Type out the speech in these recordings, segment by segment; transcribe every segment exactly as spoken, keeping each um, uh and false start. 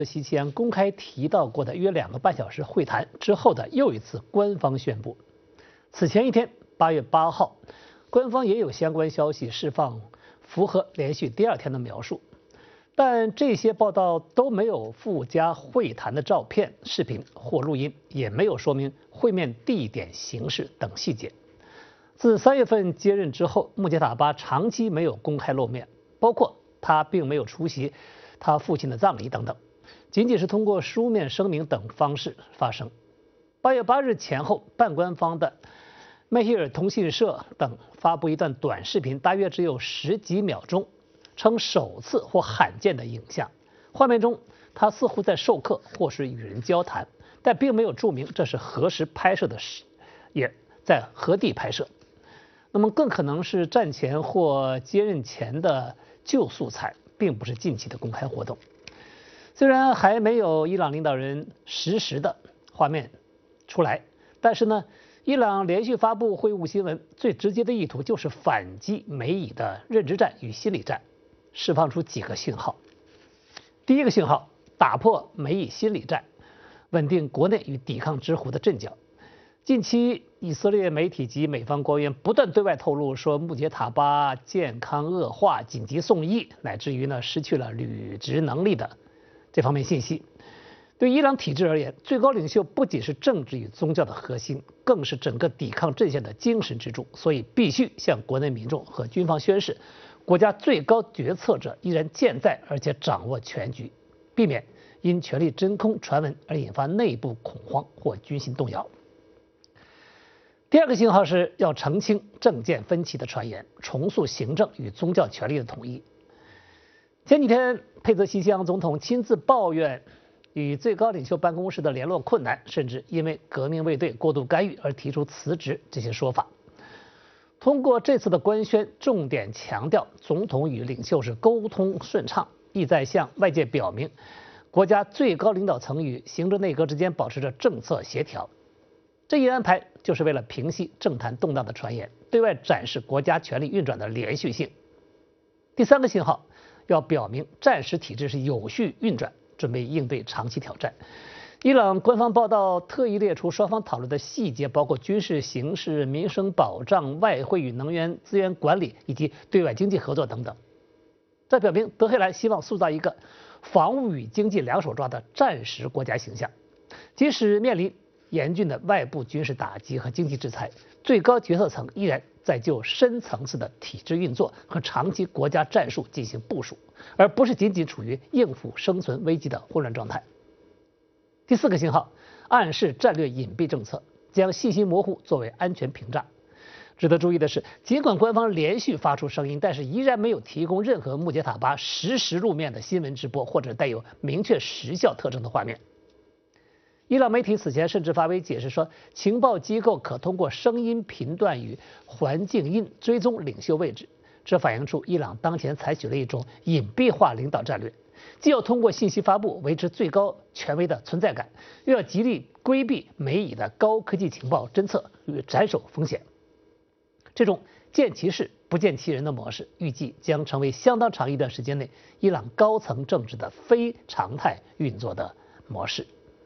西奇安公开提到过的约两个半小时会谈之后的又一次官方宣布。此前一天，八月八号，官方也有相关消息释放，符合连续第二天的描述，但这些报道都没有附加会谈的照片、视频或录音，也没有说明会面地点、形式等细节。自三月份接任之后，穆杰塔巴长期没有公开露面，包括他并没有出席他父亲的葬礼等等。仅仅是通过书面声明等方式发生。八月八日前后，半官方的梅希尔通讯社等发布一段短视频，大约只有十几秒钟，称首次或罕见的影像。画面中，他似乎在授课或是与人交谈，但并没有注明这是何时拍摄的，也在何地拍摄。那么更可能是战前或接任前的旧素材，并不是近期的公开活动。虽然还没有伊朗领导人实时的画面出来，但是呢，伊朗连续发布会晤新闻，最直接的意图就是反击美以的认知战与心理战，释放出几个信号。第一个信号，打破美以心理战，稳定国内与抵抗之湖的阵脚。近期，以色列媒体及美方官员不断对外透露说，穆杰塔巴健康恶化，紧急送医，乃至于呢失去了履职能力的这方面信息。对伊朗体制而言，最高领袖不仅是政治与宗教的核心，更是整个抵抗阵线的精神支柱，所以必须向国内民众和军方宣示，国家最高决策者依然健在，而且掌握全局，避免因权力真空传闻而引发内部恐慌或军心动摇。第二个信号是要澄清政见分歧的传言，重塑行政与宗教权力的统一。前几天，佩泽西乡总统亲自抱怨与最高领袖办公室的联络困难，甚至因为革命卫队过度干预而提出辞职这些说法。通过这次的官宣，重点强调总统与领袖是沟通顺畅，意在向外界表明国家最高领导层与行政内阁之间保持着政策协调。这一安排就是为了平息政坛动荡的传言，对外展示国家权力运转的连续性。第三个信号，要表明战时体制是有序运转，准备应对长期挑战。伊朗官方报道特意列出双方讨论的细节，包括军事形势、民生保障、外汇与能源资源管理以及对外经济合作等等。这表明德黑兰希望塑造一个防务与经济两手抓的战时国家形象，即使面临严峻的外部军事打击和经济制裁，最高决策层依然在就深层次的体制运作和长期国家战术进行部署，而不是仅仅处于应付生存危机的混乱状态。第四个信号，暗示战略隐蔽政策，将信息模糊作为安全屏障。值得注意的是，尽管官方连续发出声音，但是依然没有提供任何穆杰塔巴实时露面的新闻直播或者带有明确时效特征的画面。伊朗媒体此前甚至发微解释说，情报机构可通过声音频段与环境音追踪领袖位置，这反映出伊朗当前采取了一种隐蔽化领导战略，既要通过信息发布维持最高权威的存在感，又要极力规避美以的高科技情报侦测与斩首风险。这种见其事不见其人的模式，预计将成为相当长一段时间内伊朗高层政治的非常态运作的模式。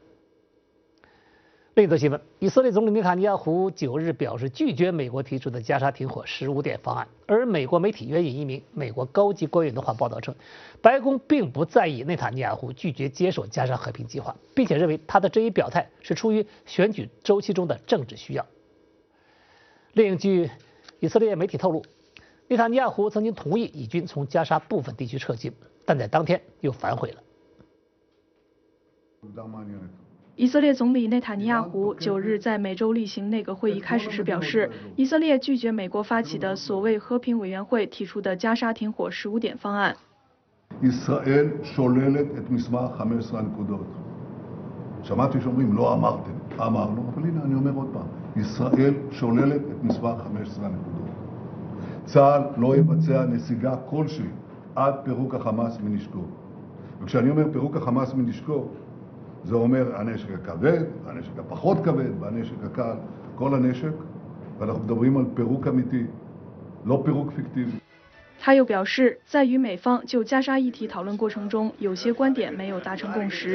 另一则新闻，以色列总理内塔尼亚胡九日表示拒绝美国提出的加沙停火十五点方案，而美国媒体援引一名美国高级官员的话报道称，白宫并不在意内塔尼亚胡拒绝接受加沙和平计划，并且认为他的这一表态是出于选举周期中的政治需要。另据以色列媒体透露，内塔尼亚胡曾经同意以军从加沙部分地区撤军，但在当天又反悔了。 以色列总理内塔尼亚胡九日在每周例行内阁会议开始时表示，以色列拒绝美国发起的所谓和平委员会提出的加沙停火十五点方案。 ישראל שוללת את מסמך חמש עשרה הנקודות. שמעתי שאומרים לא אמרתם, אמרנו, אבל הנה אני אומר עוד פעם, ישראל שוללת את מסמך חמש עשרה הנקודות. צה"ל לא יבצע נסיגה כלשהי עד פירוק החמאס מנשקו. וכשאני אומר פירוק החמאס מנשקו, זה אומר הנשק הכבד, הנשק הפחות כבד, והנשק הקל, כל הנשק, ואנחנו מדברים על פירוק אמיתי, לא פירוק פיקטיבי. 他又表示，在与美方就加沙议题讨论过程中，有些观点没有达成共识。